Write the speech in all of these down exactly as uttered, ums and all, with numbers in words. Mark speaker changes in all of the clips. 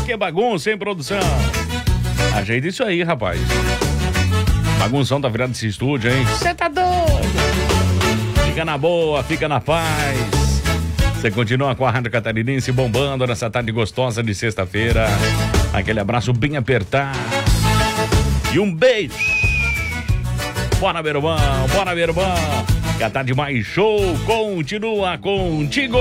Speaker 1: que bagunça, hein, produção? Ajeita isso aí, rapaz. Bagunção tá virando esse estúdio, hein? Você tá doido? Fica na boa, fica na paz. Você continua com a Rádio Catarinense bombando nessa tarde gostosa de sexta-feira. Aquele abraço bem apertado. E um beijo. Bora, meu irmão, bora, meu irmão. Que a tarde mais show continua contigo.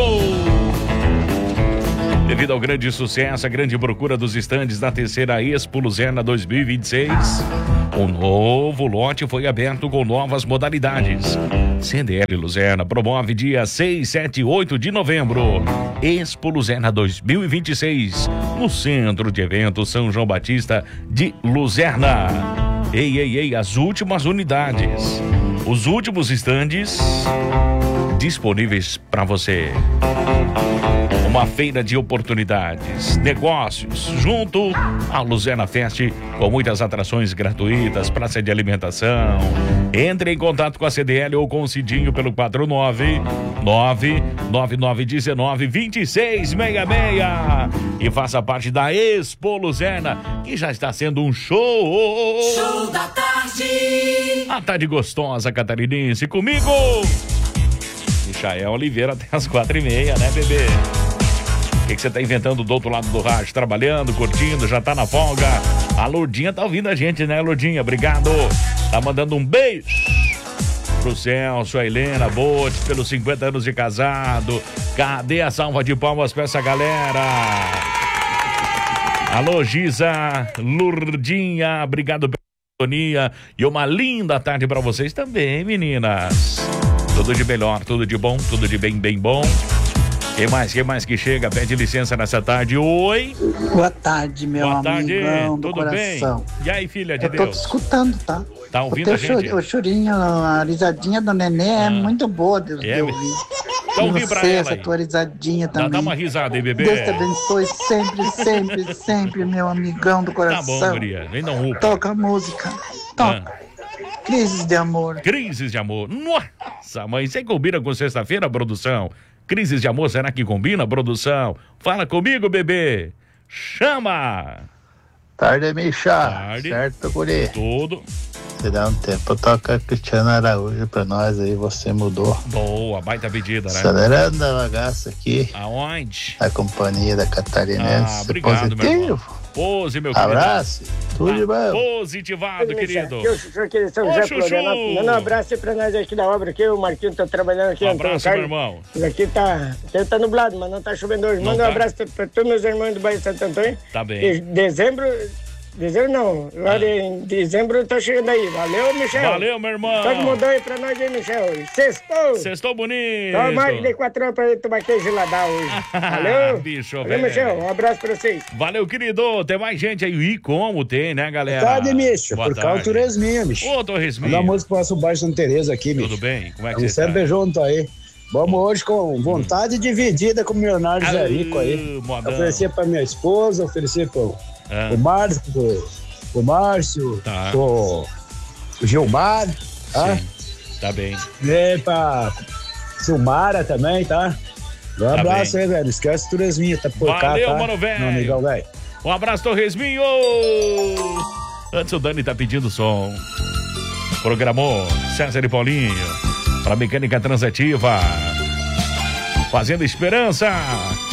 Speaker 1: Devido ao grande sucesso, a grande procura dos estandes da terceira Expo Luzerna dois mil e vinte e seis, um novo lote foi aberto com novas modalidades. C D L Luzerna promove dia seis, sete e oito de novembro. Expo Luzerna dois mil e vinte e seis, no Centro de Eventos São João Batista de Luzerna. Ei, ei, ei, as últimas unidades. Os últimos estandes disponíveis para você. Uma feira de oportunidades, negócios, junto à Luzerna Fest, com muitas atrações gratuitas, praça de alimentação. Entre em contato com a C D L ou com o Cidinho pelo quatro nove nove nove nove um nove dois seis seis seis e faça parte da Expo Luzerna, que já está sendo um show.
Speaker 2: Show da tarde.
Speaker 1: A tarde gostosa catarinense comigo, Michael Oliveira, até as quatro e meia, né, bebê? O que que você tá inventando do outro lado do rádio? Trabalhando, curtindo, já tá na folga? A Lourdinha tá ouvindo a gente, né, Lourdinha? Obrigado. Tá mandando um beijo pro Celso, a Helena Botes, pelos cinquenta anos de casado. Cadê a salva de palmas pra essa galera? Alô, Giza, Lourdinha, obrigado pela sintonia. E uma linda tarde pra vocês também, meninas. Tudo de melhor, tudo de bom, tudo de bem, bem bom. Quem mais, quem mais que chega? Pede licença nessa tarde. Oi.
Speaker 3: Boa tarde, meu
Speaker 1: Boa tarde.
Speaker 3: amigão do
Speaker 1: Tudo
Speaker 3: coração.
Speaker 1: bem? E aí, filha de
Speaker 3: Eu
Speaker 1: Deus?
Speaker 3: tô te escutando, tá?
Speaker 1: Tá ouvindo
Speaker 3: o
Speaker 1: a gente?
Speaker 3: O chorinho, a risadinha do neném ah. é muito boa de,
Speaker 1: é,
Speaker 3: de ouvir.
Speaker 1: Então ouvi pra
Speaker 3: você,
Speaker 1: ela
Speaker 3: essa
Speaker 1: aí.
Speaker 3: tua risadinha também.
Speaker 1: Dá uma risada aí, bebê.
Speaker 3: Deus te abençoe sempre, sempre, sempre, meu amigão do coração.
Speaker 1: Tá bom, Maria. Vem dar um upa.
Speaker 3: Toca a música. Toca. Ah. Crises de amor.
Speaker 1: Crises de amor. Nossa, mãe, você combina com sexta-feira, produção? Crises de amor, será que combina, produção? Fala comigo, bebê. Chama!
Speaker 4: Tarde, Micha.
Speaker 1: Tarde.
Speaker 4: Certo, guri?
Speaker 1: Tudo.
Speaker 4: Se dá um tempo, toca Cristiano Araújo pra nós aí, você mudou.
Speaker 1: Boa, baita pedida, né?
Speaker 4: Acelerando a bagaça aqui.
Speaker 1: Aonde?
Speaker 4: A companhia da Catarinense.
Speaker 1: Ah, obrigado,
Speaker 4: positivo.
Speaker 1: meu irmão. Pose, meu querido.
Speaker 4: Abraço. Tudo de bom.
Speaker 1: Positivado, querido.
Speaker 5: Aqui é o Chuchu aqui de São José Florianópolis. Manda um abraço aí pra nós aqui da obra aqui. O Marquinho tá trabalhando aqui.
Speaker 1: Um abraço, meu irmão.
Speaker 5: Aqui tá, aqui tá nublado, mas não tá chovendo hoje. Manda um abraço pra todos meus irmãos do bairro de Santo Antônio.
Speaker 1: Tá bem.
Speaker 5: E dezembro... Dezembro não, agora ah. em dezembro eu tô chegando aí. Valeu, Michel.
Speaker 1: Valeu, meu irmão.
Speaker 5: Todo mundo aí pra nós aí, Michel. Sextou.
Speaker 1: Sextou bonito.
Speaker 5: Só mais de quatro horas pra tomar aquele geladão hoje. Valeu.
Speaker 1: Bicho,
Speaker 5: Valeu,
Speaker 1: velho.
Speaker 5: Michel. Um abraço pra vocês.
Speaker 1: Valeu, querido. Tem mais gente aí. E como tem, né, galera?
Speaker 6: Boa tarde, Micho.
Speaker 1: Boa
Speaker 6: Por
Speaker 1: tarde.
Speaker 6: causa do Torresminha, Micho.
Speaker 1: Ô, Torresminha.
Speaker 6: Mandar música pro nosso bairro Santa Teresa aqui, Micho.
Speaker 1: Tudo bem? Como é que
Speaker 6: Vamos
Speaker 1: você
Speaker 6: sempre
Speaker 1: tá?
Speaker 6: junto aí. Vamos hoje com vontade hum. dividida com o Leonardo Jarico aí.
Speaker 1: Modão.
Speaker 6: Oferecer pra minha esposa, oferecer pro,
Speaker 1: ah.
Speaker 6: pro Márcio, pro, pro Márcio,
Speaker 1: tá.
Speaker 6: pro Gilmar, tá?
Speaker 1: Sim. Tá bem.
Speaker 6: E pra Silmara também, tá? Um tá abraço bem. Aí, velho. Esquece o Torresminha, tá por cá,
Speaker 1: Valeu,
Speaker 6: tá?
Speaker 1: mano, velho.
Speaker 6: Meu amigão, velho.
Speaker 1: Um abraço, Torresminho! Antes o Dani tá pedindo som. Programou César e Paulinho pra Mecânica Transativa. Fazendo Esperança.